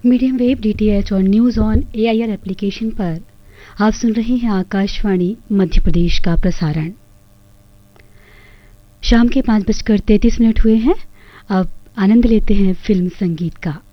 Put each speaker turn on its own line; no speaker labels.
Medium wave DTH और news on AIR application पर आप सुन रहे हैं आकाशवाणी मध्य प्रदेश का प्रसारण। शाम के 5:33 हुए हैं। अब आनंद लेते हैं फिल्म संगीत का।